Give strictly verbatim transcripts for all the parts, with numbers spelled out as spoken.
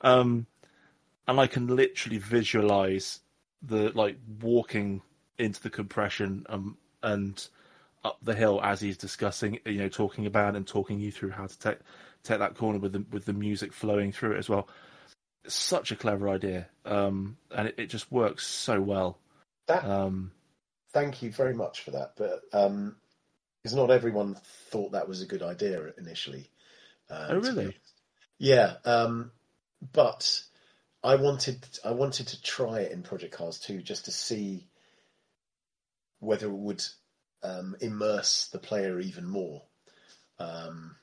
um, and I can literally visualize the like walking into the compression um, and up the hill as he's discussing, you know, talking about and talking you through how to take take that corner with the with the music flowing through it as well. It's such a clever idea, um, and it, it just works so well. That Um, Thank you very much for that, but um, because not everyone thought that was a good idea initially. oh, Um, to be really? honest, yeah, um, but I wanted I wanted to try it in Project Cars two just to see whether it would um, immerse the player even more. Um,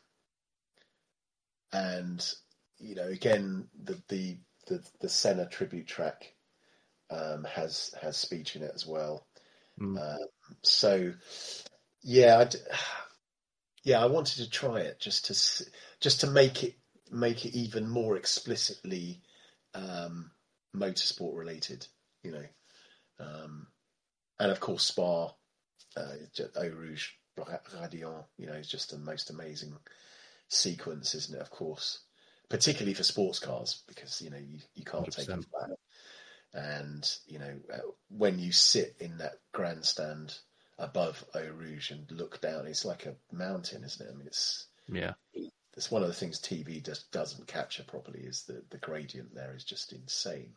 and you know, again, the the the, the Senna tribute track um, has has speech in it as well. Mm. Um, so yeah, I d- yeah, I wanted to try it just to s- just to make it make it even more explicitly um, motorsport related, you know. Um, and of course, Spa, uh, Eau Rouge Radiant, you know, is just the most amazing sequence, isn't it? Of course, particularly for sports cars, because you know you, you can't take it one hundred percent. flat. And you know uh, when you sit in that grandstand above Eau Rouge and look down, it's like a mountain, isn't it? I mean, it's Yeah. it's one of the things T V just doesn't capture properly. Is the the gradient there is just insane.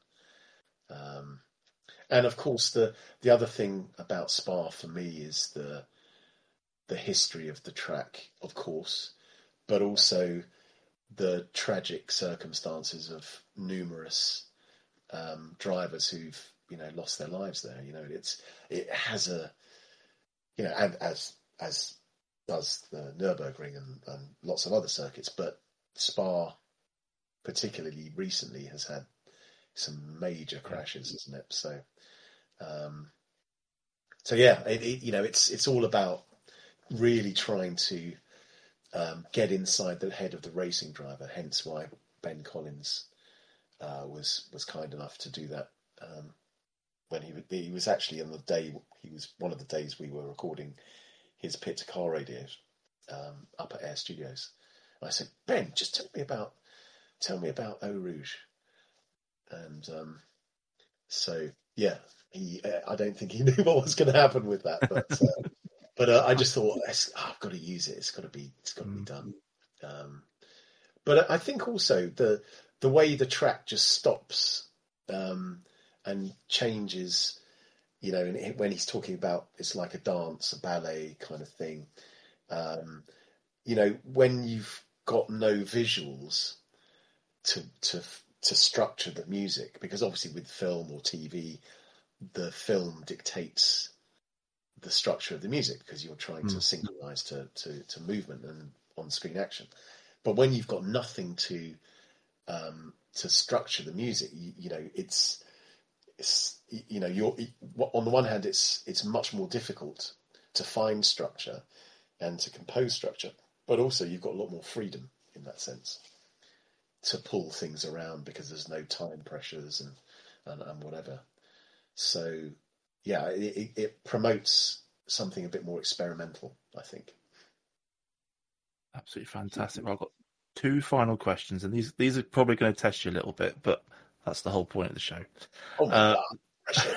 Um, and of course, the the other thing about Spa for me is the the history of the track, of course, but also the tragic circumstances of numerous um, drivers who've you know lost their lives there. You know, it's it has a you know, and as as does the Nurburgring and, and lots of other circuits, but Spa, particularly recently, has had some major Yeah. crashes, isn't it? So, um, so yeah, it, it, you know, it's it's all about really trying to um, get inside the head of the racing driver. Hence why Ben Collins uh, was was kind enough to do that. Um, when he he was actually on the day he was one of the days we were recording his pit to car radios um, up at Air Studios. And I said, Ben, just tell me about tell me about Eau Rouge. And um, so yeah, he uh, I don't think he knew what was going to happen with that, but uh, but uh, I just thought oh, I've got to use it. It's got to be it's got to be Mm. done. Um, but I think also the the way the track just stops um, and changes. You know, when he's talking about it's like a dance, a ballet kind of thing. Um, you know, when you've got no visuals to to to structure the music, because obviously with film or T V, the film dictates the structure of the music because you're trying to Mm. synchronize to, to, to movement and on-screen action. But when you've got nothing to um, to structure the music, you, you know, it's it's you know, you're on the one hand, it's it's much more difficult to find structure and to compose structure, but also you've got a lot more freedom in that sense to pull things around because there's no time pressures and and, and whatever. So yeah, it, it promotes something a bit more experimental, I think. Absolutely fantastic. Well, I've got two final questions, and these these are probably going to test you a little bit, but that's the whole point of the show. Oh my Uh, god, pressure!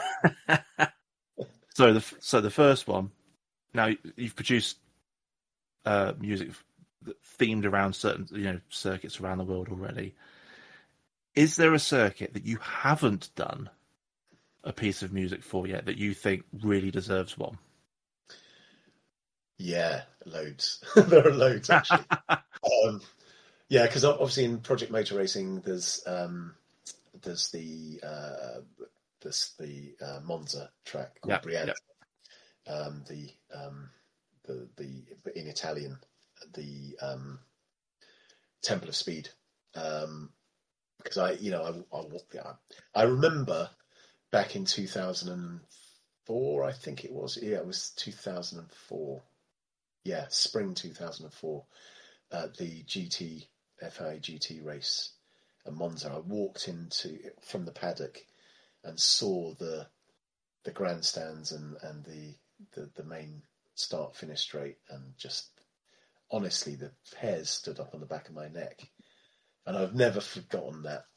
so the so the first one. Now you've produced uh, music themed around certain you know circuits around the world already. Is there a circuit that you haven't done a piece of music for yet that you think really deserves one? Yeah, loads. There are loads actually. Um, yeah, because obviously in Project Motor Racing, there's um, there's the uh, there's the uh, Monza track Yeah, called Brianza. yeah. Um, the um, the the in Italian the um, Temple of Speed. Um, because I you know I, I yeah, I remember back in two thousand four, I think it was. Yeah, it was two thousand four. Yeah, spring two thousand four. Uh, the G T F I A G T race at Monza. I walked into from the paddock and saw the the grandstands and and the the, the main start finish straight, and just honestly the hairs stood up on the back of my neck, and I've never forgotten that